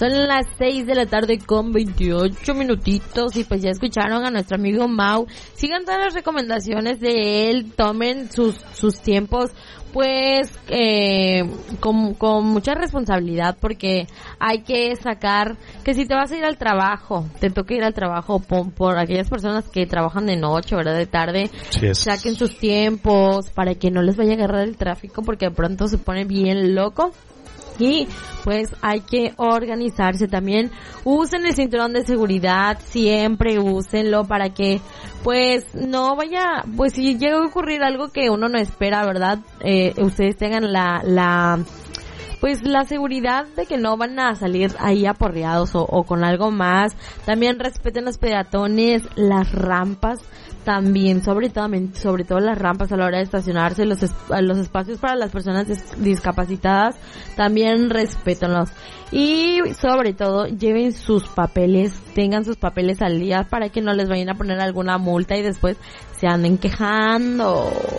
Son las 6 de la tarde con 28 minutitos y pues ya escucharon a nuestro amigo Mau. Sigan todas las recomendaciones de él, tomen sus tiempos pues con mucha responsabilidad, porque hay que sacar que si te vas a ir al trabajo, te toca ir al trabajo por aquellas personas que trabajan de noche, ¿verdad? De tarde, sí, saquen sus tiempos para que no les vaya a agarrar el tráfico, porque de pronto se pone bien loco. Y pues hay que organizarse también. Usen el cinturón de seguridad, siempre úsenlo para que pues no vaya, pues si llega a ocurrir algo que uno no espera, ¿verdad? Ustedes tengan pues la seguridad de que no van a salir ahí aporreados o con algo más. También respeten los peatones, las rampas también, sobre todo las rampas a la hora de estacionarse, los espacios para las personas discapacitadas, también respétenlos. Y sobre todo, lleven sus papeles, tengan sus papeles al día para que no les vayan a poner alguna multa y después se anden quejando.